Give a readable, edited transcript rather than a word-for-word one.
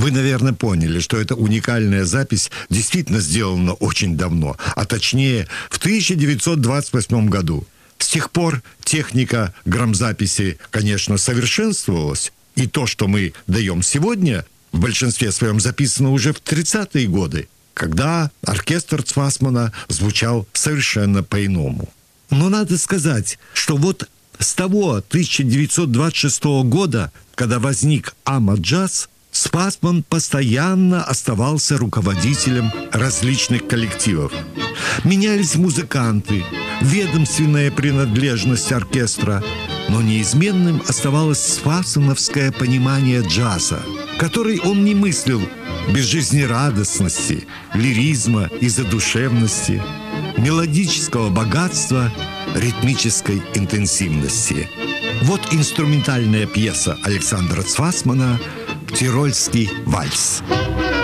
Вы, наверное, поняли, что эта уникальная запись действительно сделана очень давно, а точнее в 1928 году. С тех пор техника грамзаписи, конечно, совершенствовалась, и то, что мы даем сегодня, в большинстве своем записано уже в 30-е годы, когда оркестр Цвасмана звучал совершенно по-иному. Но надо сказать, что вот с того 1926 года, когда возник АМА-джаз, Цвасман постоянно оставался руководителем различных коллективов. Менялись музыканты, ведомственная принадлежность оркестра, но неизменным оставалось цвасмановское понимание джаза, который он не мыслил без жизнерадостности, лиризма и задушевности, мелодического богатства, ритмической интенсивности. Вот инструментальная пьеса Александра Цвасмана «Тирольский вальс».